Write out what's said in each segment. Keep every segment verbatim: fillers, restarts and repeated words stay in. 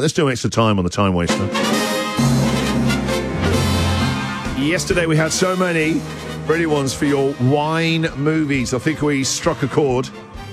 Let's do extra time on the time waster. Yesterday we had so many brilliant ones for your wine movies. I think we struck a chord.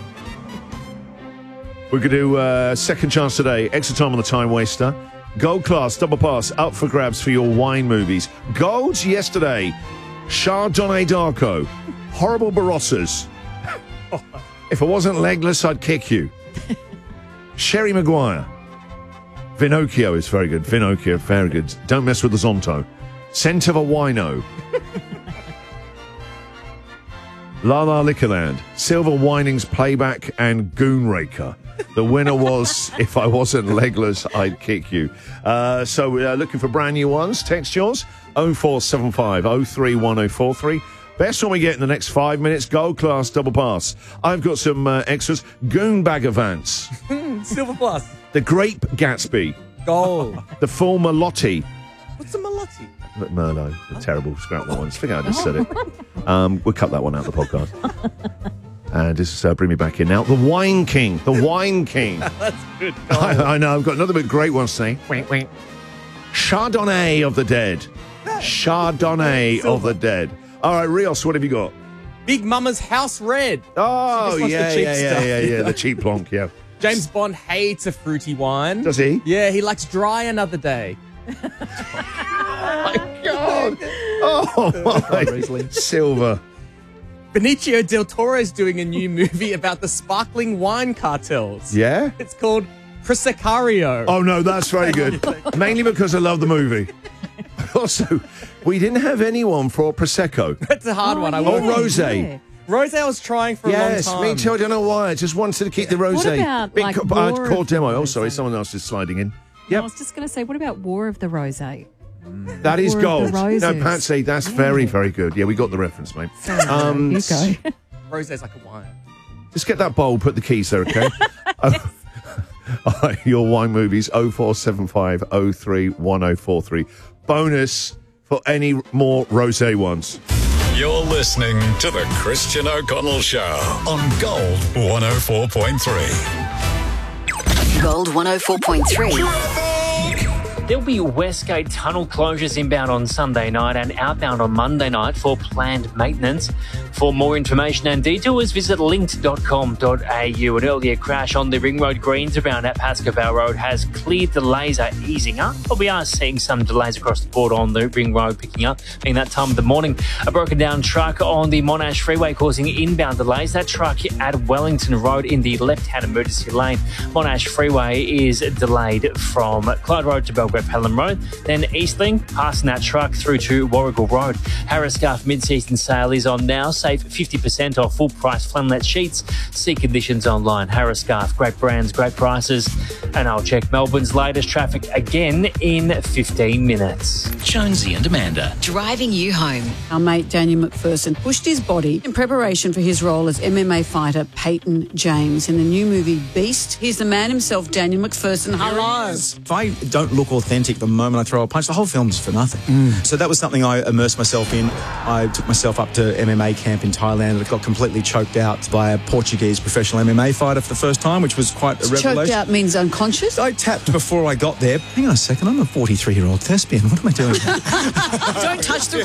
We're going to do a uh, second chance today. Extra time on the time waster. Gold class, double pass, up for grabs for your wine movies. Golds yesterday. Chardonnay Darko. Horrible Barossas. If I wasn't legless, I'd kick you. Sherry Maguire. Vinocchio is very good. Vinocchio, very good. Don't mess with the Zonto. Scent of a Wino. La La Liquorland. Silver Winings Playback and Goonraker. The winner was, if I wasn't legless, I'd kick you. Uh, so we're looking for brand new ones. Text yours, oh four seven five oh three one oh four three. Best one we get in the next five minutes, gold class double pass. I've got some uh, extras. Goon Bag of Vance. Silver plus. The Grape Gatsby. Gold. The Full Malotti. What's a Malotti? Merlot. The terrible scrap that one. I think I just said it. Um, we'll cut that one out of the podcast. And just uh, bring me back in now. The Wine King. The Wine King. That's good. I, I know. I've got another bit great one to say. Wink, wink. Chardonnay of the Dead. Chardonnay of the Dead. All right, Rios, what have you got? Big Mama's House Red. Oh, She just wants yeah, the cheap yeah, yeah, stuff. yeah, yeah. The cheap plonk, yeah. James Bond hates a fruity wine. Does he? Yeah, he likes dry another day. Oh, my God. Oh, my. Silver. Benicio del Toro is doing a new movie about the sparkling wine cartels. Yeah? It's called Proseccario. Oh, no, that's very good. Mainly because I love the movie. Also, we didn't have anyone for Prosecco. That's a hard Oh, one. I yeah. Or will. Rosé. Yeah. Rosé I was trying for Yes, a long time. me too. I don't know why. I just wanted to keep the rosé. What about, Big like, co- uh, War call of the demo. Oh, Rosé? sorry, someone else is sliding in. I Yep, was just going to say, what about War of the Rosé? that is War of gold. the No, Roses. Patsy, that's very, very good. Yeah, we got the reference, mate. Um, you go. Rosé's like a wine. Just get that bowl, put the keys there, okay? oh, all right, your wine movies, oh four seven five oh three one oh four three. Bonus for any more rosé ones. You're listening to the Christian O'Connell Show on Gold one oh four point three. Gold one oh four point three. There'll be Westgate tunnel closures inbound on Sunday night and outbound on Monday night for planned maintenance. For more information and details, visit linked dot com dot a u. An earlier crash on the Ring Road Greens around at Pascoe Road has cleared. Delays are easing up, but we are seeing some delays across the board on the Ring Road picking up in that time of the morning. A broken down truck on the Monash Freeway causing inbound delays. That truck at Wellington Road in the left-hand emergency lane. Monash Freeway is delayed from Clyde Road to Belgrave Pelham Road, then Eastlink, passing that truck through to Warrigal Road. Harris Scarf mid-season sale is on now. Save fifty percent off full-price flannelette sheets. See conditions online. Harris Scarf, great brands, great prices. And I'll check Melbourne's latest traffic again in fifteen minutes. Jonesy and Amanda. Driving you home. Our mate Daniel McPherson pushed his body in preparation for his role as M M A fighter Peyton James in the new movie Beast. Here's the man himself, Daniel McPherson. Hello. If I don't look authentic the moment I throw a punch, the whole film's for nothing. So that was something I immersed myself in. I took myself up to M M A camp in Thailand and got completely choked out by a Portuguese professional M M A fighter for the first time, which was quite a revelation. Choked out means unconscious? I tapped before I got there. Hang on a second, I'm a forty-three-year-old thespian. What am I doing? Don't touch the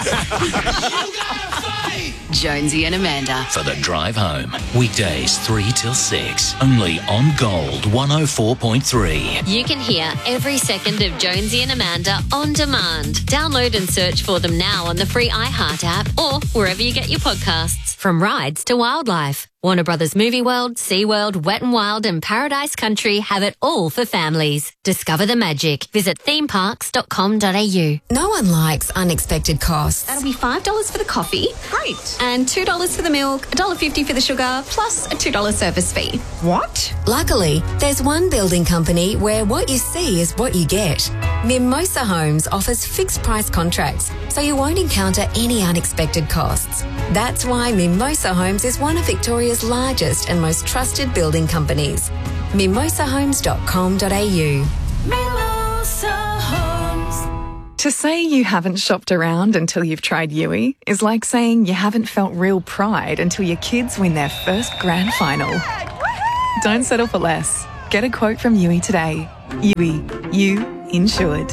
cravat. Jonesy and Amanda. For the drive home. Weekdays three till six. Only on Gold one oh four point three. You can hear every second of Jonesy and Amanda on demand. Download and search for them now on the free iHeart app or wherever you get your podcasts. From rides to wildlife, Warner Brothers Movie World, SeaWorld, Wet n Wild and Paradise Country have it all for families. Discover the magic. Visit theme parks dot com dot a u. No one likes unexpected costs. That'll be five dollars for the coffee. Great. And two dollars for the milk, one dollar fifty for the sugar, plus a two dollars service fee. What? Luckily, there's one building company where what you see is what you get. Mimosa Homes offers fixed price contracts, so you won't encounter any unexpected costs. That's why Mimosa Homes is one of Victoria's largest and most trusted building companies. mimosa homes dot com dot a u. Mimosa Homes. To say you haven't shopped around until you've tried Yui is like saying you haven't felt real pride until your kids win their first grand final. Don't settle for less. Get a quote from Yui today. Yui, you insured.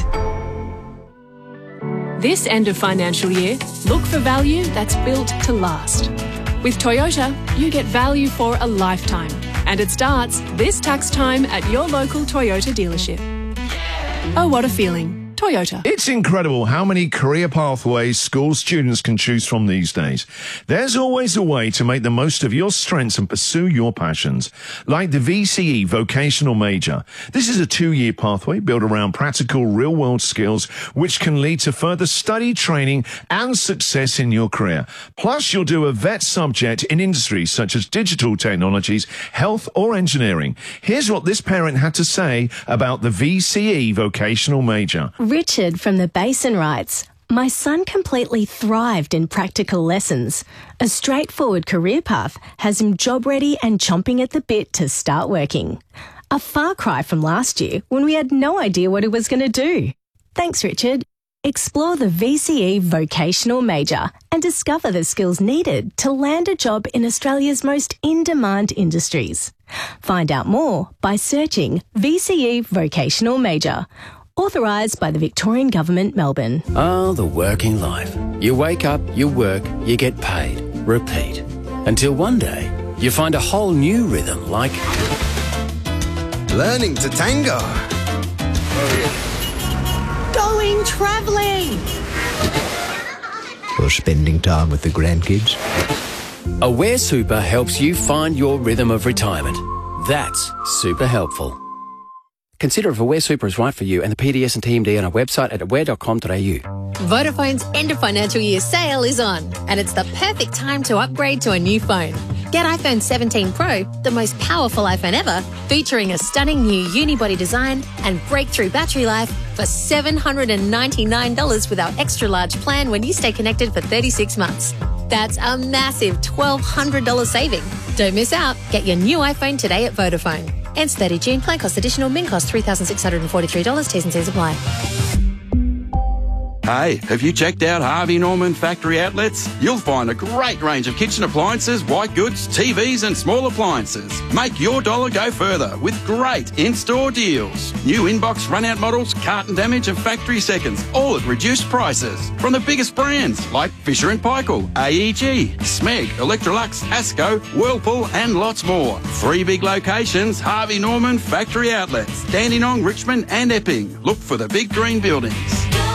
This end of financial year, look for value that's built to last. With Toyota, you get value for a lifetime. And it starts this tax time at your local Toyota dealership. Oh, what a feeling. Toyota. It's incredible how many career pathways school students can choose from these days. There's always a way to make the most of your strengths and pursue your passions, like the V C E Vocational Major. This is a two-year pathway built around practical real-world skills which can lead to further study, training and success in your career. Plus, you'll do a vet subject in industries such as digital technologies, health or engineering. Here's what this parent had to say about the V C E Vocational Major. Richard from the Basin writes, my son completely thrived in practical lessons. A straightforward career path has him job ready and chomping at the bit to start working. A far cry from last year when we had no idea what he was going to do. Thanks, Richard. Explore the V C E Vocational Major and discover the skills needed to land a job in Australia's most in-demand industries. Find out more by searching V C E Vocational Major. Authorised by the Victorian Government, Melbourne. Oh, the working life. You wake up, you work, you get paid. Repeat. Until one day, you find a whole new rhythm like... learning to tango. Going travelling. Or spending time with the grandkids. Aware Super helps you find your rhythm of retirement. That's super helpful. Consider if Aware Super is right for you and the P D S and T M D on our website at aware dot com dot a u. Vodafone's end of financial year sale is on, and it's the perfect time to upgrade to a new phone. Get iPhone seventeen Pro, the most powerful iPhone ever, featuring a stunning new unibody design and breakthrough battery life for seven hundred ninety-nine dollars with our extra large plan when you stay connected for thirty-six months. That's a massive twelve hundred dollars saving. Don't miss out. Get your new iPhone today at Vodafone. Ends thirtieth of June. Plan cost additional. Min cost three thousand six hundred forty-three dollars. T's and C's apply. Hey, have you checked out Harvey Norman Factory Outlets? You'll find a great range of kitchen appliances, white goods, T Vs and small appliances. Make your dollar go further with great in-store deals. New inbox run-out models, carton damage and factory seconds, all at reduced prices. From the biggest brands like Fisher and Paykel, A E G, Smeg, Electrolux, Asco, Whirlpool and lots more. Three big locations, Harvey Norman Factory Outlets, Dandenong, Richmond and Epping. Look for the big green buildings.